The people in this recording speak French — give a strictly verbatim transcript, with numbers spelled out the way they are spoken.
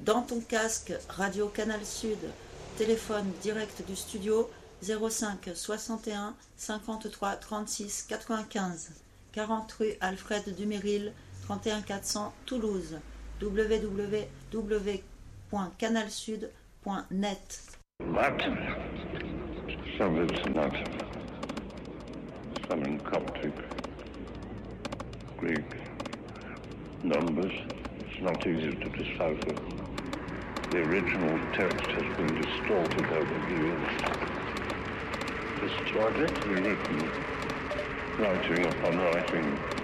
Dans ton casque, Radio Canal Sud, téléphone direct du studio zéro cinq soixante et un cinquante-trois trente-six quatre-vingt-quinze, quarante rue Alfred Duméril, trente et un quatre cents Toulouse, w w w point canal sud point net. Latin, some of it's not, some in Coptic, Greek, numbers, it's not easy to decipher. The original text has been distorted over the years. Distorted? Rewritten, writing upon writing.